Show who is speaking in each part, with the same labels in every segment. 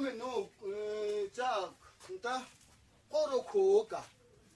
Speaker 1: me no ja nta oro khoka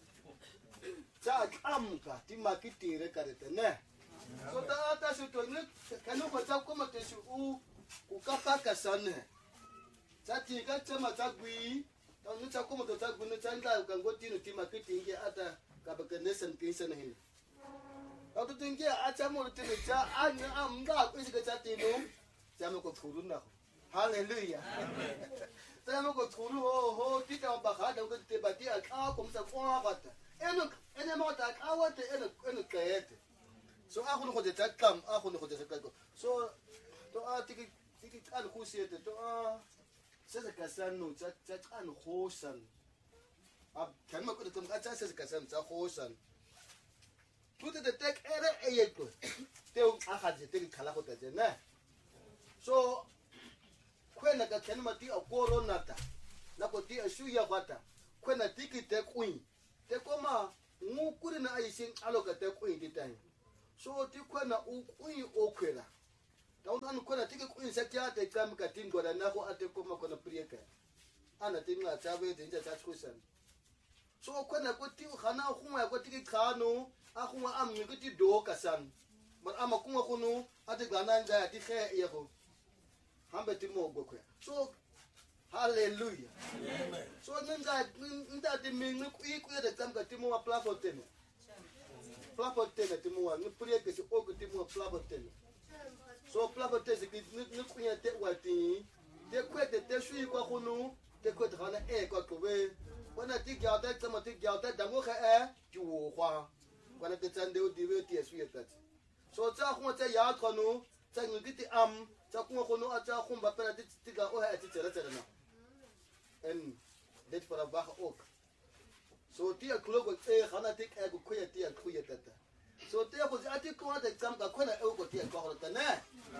Speaker 1: ja kamka ti makitire karete ne so ta se to ne kanu ko ta ko mate su u ka pa ka sanne ja ti ka tsema ta gui ta ne ta ko mo ta gui ne ta nda ka ngoti no ti makitinge ata ka ba ka nesen kisa ne hin ta to tinge a cha mo te ja anya amda ko se ka ti no ja mo ko thuru na hallelujah ta mo ko thuru ho ti ta ba kha da ko te ba ti a ka ko sa kwa ba ta ene mo ta ka wa te ene kaete so a go go te ta kam a go go te ka ko so to a tiki ka go siete to a se ka san no tsa kan go san a kan mo ko te ka tsa se ka san tsa go san tu te tek ere e ye ko te o a ga je te khala go te ne so kwena ka kan ma ti a corona ta na ko ti a shu ya bata kwena tiki te kuin te koma ngukuri na aishin aloka te kuin ti tan so ti kwena u kuin o kwela ta un kwena tiki kuin sa kya te kam ka tin goda na ko ate koma ko na prieka ana tin nga chabe tin ja chakusan so kwena ko ti khana khuma ko tiki khano a khuma am mi ko ti do kasan man ama kuma khunu ate gana nga ti khe ye ko hambe ti mo go kwe so hallelujah amen so nda ti mi ni ku ya de tam ka ti mo plafo tene ti mo ni prieka si o ko ti mo plafo tene so plafo tene ki ni ku ya te wa ti te kwete te shui kwa khunu te kwete khana e ko ko we wana ti gya ta tsama ti gya ta dango kha e ju wo khwa wana te tsande o di we ti shui ta so tsa khu tsa ya khonu tsa ngi ti am tsa ku khonu a tsa khumba pela ti ga o ha ti tsela tsela na en dit para baga ook so ti a klogo e khana ti e ko ya ti a kuya tata so ti a ko ati ko ata tsam ka khona e ko ti a ko hota ne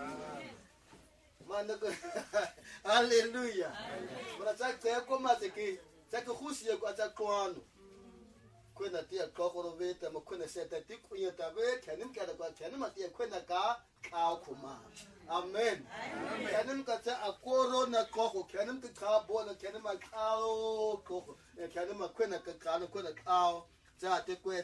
Speaker 1: man ko hallelujah para tsa te ko ma te ki tsa ko khusi ko ata ko anu kwena ti a ko ho veta mo kwena se ta ti ku ya ta ve khanim ka da ko khanim ma ti kwena ka kuma amen khanim ka tsa a corona ko ko khanim ka ka bo na khanim ma ko ko khanim ma kwena ka no kwena ka tsa te kwe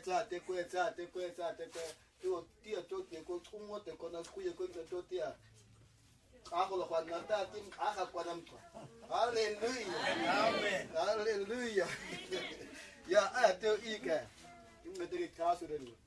Speaker 1: to ti a to te ko tsumo te ko na ku ye ko to ti a ka go lo kwa na ta ti ka ga kwa na mtwa hallelujah amen hallelujah ya a te ika ingwe te ka su de